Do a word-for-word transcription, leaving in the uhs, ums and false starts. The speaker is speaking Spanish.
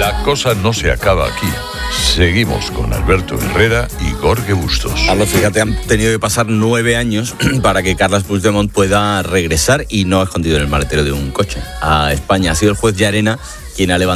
La cosa no se acaba aquí. Seguimos con Alberto Herrera y Jorge Bustos. Carlos, fíjate, han tenido que pasar nueve años para que Carles Puigdemont pueda regresar y no escondido en el maletero de un coche a España. Ha sido el juez Llarena quien ha levantado